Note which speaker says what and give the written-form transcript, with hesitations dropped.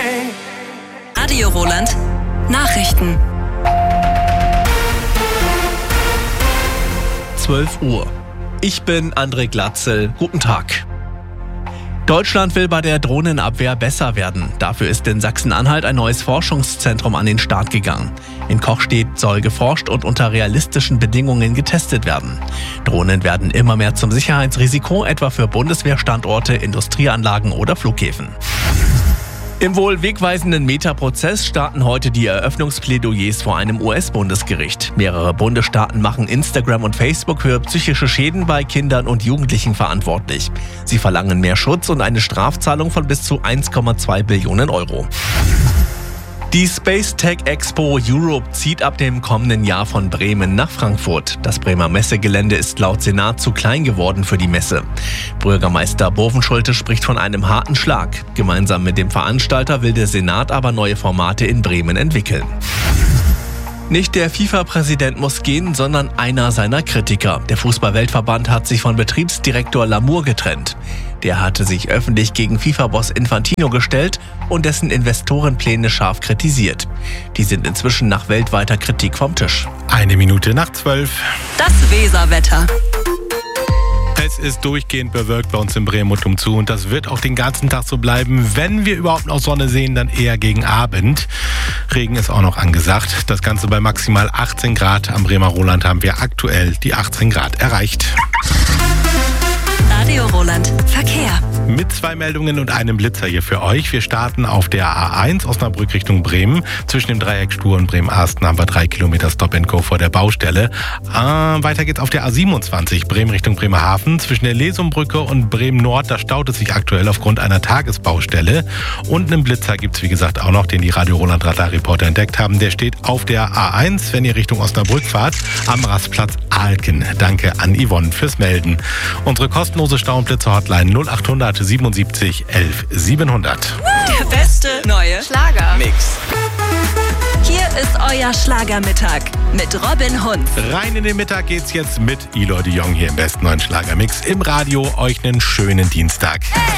Speaker 1: Radio Roland. Nachrichten.
Speaker 2: 12 Uhr. Ich bin André Glatzel. Guten Tag. Deutschland will bei der Drohnenabwehr besser werden. Dafür ist in Sachsen-Anhalt ein neues Forschungszentrum an den Start gegangen. In Kochstedt soll geforscht und unter realistischen Bedingungen getestet werden. Drohnen werden immer mehr zum Sicherheitsrisiko, etwa für Bundeswehrstandorte, Industrieanlagen oder Flughäfen. Im wohl wegweisenden Meta-Prozess starten heute die Eröffnungsplädoyers vor einem US-Bundesgericht. Mehrere Bundesstaaten machen Instagram und Facebook für psychische Schäden bei Kindern und Jugendlichen verantwortlich. Sie verlangen mehr Schutz und eine Strafzahlung von bis zu 1,2 Billionen Euro. Die Space Tech Expo Europe zieht ab dem kommenden Jahr von Bremen nach Frankfurt. Das Bremer Messegelände ist laut Senat zu klein geworden für die Messe. Bürgermeister Bovenschulte spricht von einem harten Schlag. Gemeinsam mit dem Veranstalter will der Senat aber neue Formate in Bremen entwickeln. Nicht der FIFA-Präsident muss gehen, sondern einer seiner Kritiker. Der Fußball-Weltverband hat sich von Betriebsdirektor Lamour getrennt. Der hatte sich öffentlich gegen FIFA-Boss Infantino gestellt und dessen Investorenpläne scharf kritisiert. Die sind inzwischen nach weltweiter Kritik vom Tisch.
Speaker 3: 11:01.
Speaker 1: Das Weserwetter.
Speaker 3: Es ist durchgehend bewölkt bei uns in Bremen und umzu und das wird auch den ganzen Tag so bleiben. Wenn wir überhaupt noch Sonne sehen, dann eher gegen Abend. Regen ist auch noch angesagt. Das Ganze bei maximal 18 Grad. Am Bremer Roland haben wir aktuell die 18 Grad erreicht.
Speaker 1: Radio Roland. Verkehr.
Speaker 3: Mit 2 Meldungen und einem Blitzer hier für euch. Wir starten auf der A1 Osnabrück Richtung Bremen. Zwischen dem Dreieck Stur und Bremen-Arsten haben wir 3 Kilometer Stop-and-Go vor der Baustelle. Weiter geht's auf der A27 Bremen Richtung Bremerhaven. Zwischen der Lesumbrücke und Bremen-Nord, da staut es sich aktuell aufgrund einer Tagesbaustelle. Und einen Blitzer gibt's wie gesagt auch noch, den die Radio Roland Radarreporter entdeckt haben. Der steht auf der A1, wenn ihr Richtung Osnabrück fahrt, am Rastplatz Alken. Danke an Yvonne fürs Melden. Unsere kostenlose Stau-und-Blitzer-Hotline 0800 77 11 700.
Speaker 1: Der beste neue
Speaker 4: Schlagermix.
Speaker 1: Hier ist euer Schlagermittag mit Robin Hunz.
Speaker 3: Rein in den Mittag geht's jetzt mit Eloy de Jong hier im besten neuen Schlagermix im Radio. Euch einen schönen Dienstag.